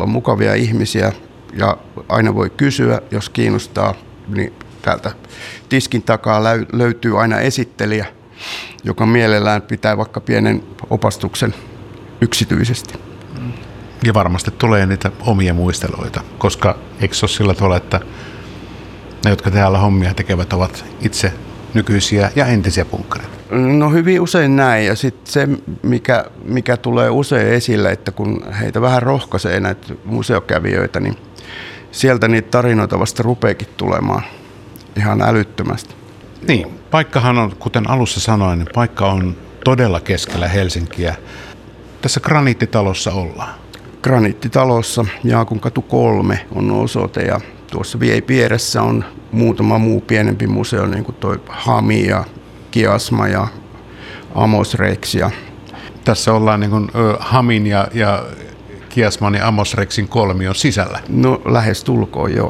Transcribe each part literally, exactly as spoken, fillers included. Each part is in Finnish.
on mukavia ihmisiä ja aina voi kysyä, jos kiinnostaa, niin täältä tiskin takaa löytyy aina esittelijä, joka mielellään pitää vaikka pienen opastuksen yksityisesti. Ja varmasti tulee niitä omia muisteluita, koska eikö se ole sillä tavalla, että ne, jotka täällä hommia tekevät, ovat itse nykyisiä ja entisiä punkkareita? No hyvin usein näin, ja sitten se, mikä, mikä tulee usein esille, että kun heitä vähän rohkaisee näitä museokävijöitä, niin sieltä niitä tarinoita vasta rupeekin tulemaan ihan älyttömästi. Niin, paikkahan on, kuten alussa sanoin, niin paikka on todella keskellä Helsinkiä. Tässä Graniittitalossa ollaan. Graniittitalossa, Jaakonkatu kolme on osoite, ja tuossa vieressä on muutama muu pienempi museo, niin kuin toi Hami ja Kiasma ja Amos Rex. Ja tässä ollaan niin kuin ö, Hamin ja, ja Kiasman ja Amos Rexin kolmion sisällä. No lähes tulkoon, joo.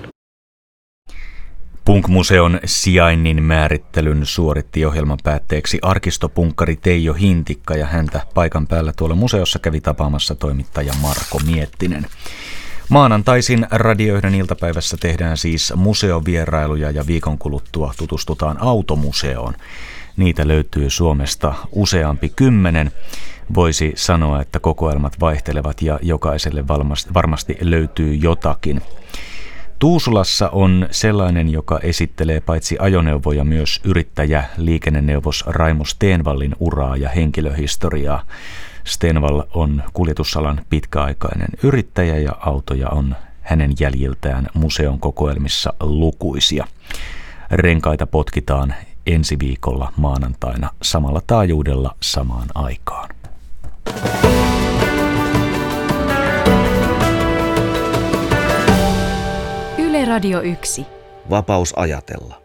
Punk-museon sijainnin määrittelyn suoritti ohjelman päätteeksi arkistopunkkari Teijo Hintikka, ja häntä paikan päällä tuolla museossa kävi tapaamassa toimittaja Marko Miettinen. Maanantaisin Radio yhden iltapäivässä tehdään siis museovierailuja ja viikon kuluttua tutustutaan automuseoon. Niitä löytyy Suomesta useampi kymmenen. Voisi sanoa, että kokoelmat vaihtelevat ja jokaiselle varmasti löytyy jotakin. Tuusulassa on sellainen, joka esittelee paitsi ajoneuvoja myös yrittäjä liikenneneuvos Raimo Stenvallin uraa ja henkilöhistoriaa. Stenvall on kuljetusalan pitkäaikainen yrittäjä ja autoja on hänen jäljiltään museon kokoelmissa lukuisia. Renkaita potkitaan ensi viikolla maanantaina samalla taajuudella samaan aikaan. Yle Radio yksi. Vapaus ajatella.